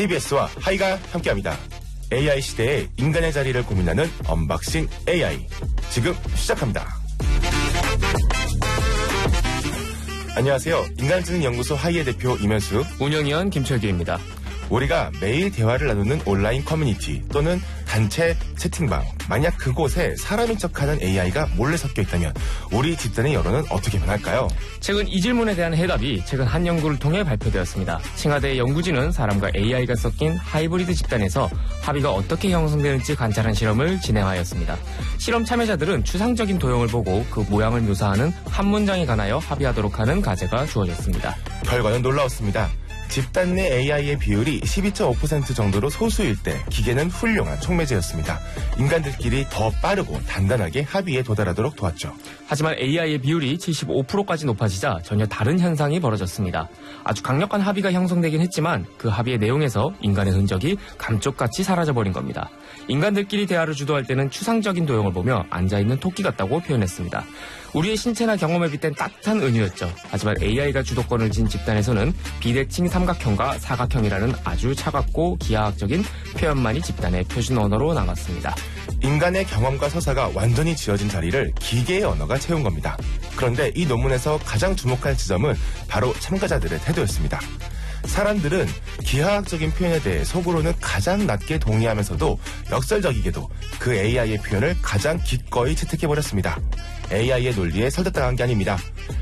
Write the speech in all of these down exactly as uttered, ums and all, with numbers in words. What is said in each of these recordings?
티비에스와 하이가 함께합니다. 에이아이 시대에 인간의 자리를 고민하는 언박싱 에이아이. 지금 시작합니다. 안녕하세요. 인간지능연구소 하이의 대표 이면수, 운영위원 김철규입니다. 우리가 매일 대화를 나누는 온라인 커뮤니티 또는 단체 채팅방, 만약 그곳에 사람인 척하는 에이아이가 몰래 섞여 있다면 우리 집단의 여론은 어떻게 변할까요? 최근 이 질문에 대한 해답이 최근 한 연구를 통해 발표되었습니다. 칭화대 연구진은 사람과 에이아이가 섞인 하이브리드 집단에서 합의가 어떻게 형성되는지 관찰한 실험을 진행하였습니다. 실험 참여자들은 추상적인 도형을 보고 그 모양을 묘사하는 한 문장에 관하여 합의하도록 하는 과제가 주어졌습니다. 결과는 놀라웠습니다. 집단 내 에이아이의 비율이 십이 점 오 퍼센트 정도로 소수일 때 기계는 훌륭한 촉매제였습니다. 인간들끼리 더 빠르고 단단하게 합의에 도달하도록 도왔죠. 하지만 에이아이의 비율이 칠십오 퍼센트까지 높아지자 전혀 다른 현상이 벌어졌습니다. 아주 강력한 합의가 형성되긴 했지만 그 합의의 내용에서 인간의 흔적이 감쪽같이 사라져버린 겁니다. 인간들끼리 대화를 주도할 때는 추상적인 도형을 보며 앉아있는 토끼 같다고 표현했습니다. 우리의 신체나 경험에 빗댄 따뜻한 은유였죠. 하지만 에이아이가 주도권을 쥔 집단에서는 비대칭 삼각형과 사각형이라는 아주 차갑고 기하학적인 표현만이 집단의 표준 언어로 남았습니다. 인간의 경험과 서사가 완전히 지어진 자리를 기계의 언어가 채운 겁니다. 그런데 이 논문에서 가장 주목할 지점은 바로 참가자들의 태도였습니다. 사람들은 기하학적인 표현에 대해 속으로는 가장 낮게 동의하면서도 역설적이게도 그 에이아이의 표현을 가장 기꺼이 채택해버렸습니다. 에이아이의 논리에 설득당한 게 아닙니다.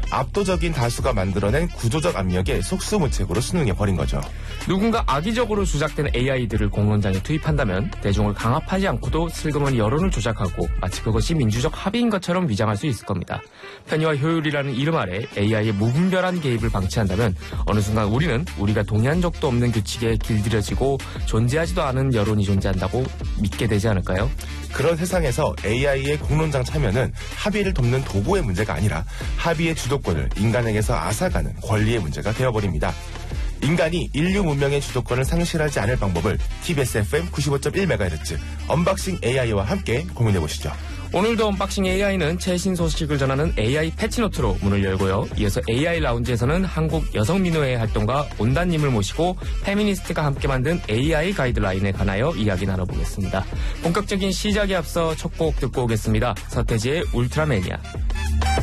압도적인 다수가 만들어낸 구조적 압력에 속수무책으로 수능해버린 거죠. 누군가 악의적으로 조작된 에이아이들을 공론장에 투입한다면 대중을 강압하지 않고도 슬그머니 여론을 조작하고 마치 그것이 민주적 합의인 것처럼 위장할 수 있을 겁니다. 편의와 효율이라는 이름 아래 에이아이의 무분별한 개입을 방치한다면 어느 순간 우리는 우리가 동의한 적도 없는 규칙에 길들여지고 존재하지도 않은 여론이 존재한다고 믿게 되지 않을까요? 그런 세상에서 에이아이의 공론장 참여는 합의를 돕는 도구의 문제가 아니라 합의의 주도권을 인간에게서 앗아가는 권리의 문제가 되어버립니다. 인간이 인류 문명의 주도권을 상실하지 않을 방법을 티비에스 에프엠 구십오 점 일 메가헤르츠 언박싱 에이아이와 함께 고민해보시죠. 오늘도 언박싱 에이아이는 최신 소식을 전하는 에이아이 패치노트로 문을 열고요. 이어서 에이아이 라운지에서는 한국 여성민호회 활동가 온다님을 모시고 페미니스트가 함께 만든 에이아이 가이드라인에 관하여 이야기 나눠보겠습니다. 본격적인 시작에 앞서 첫 곡 듣고 오겠습니다. 서태지의 울트라매니아.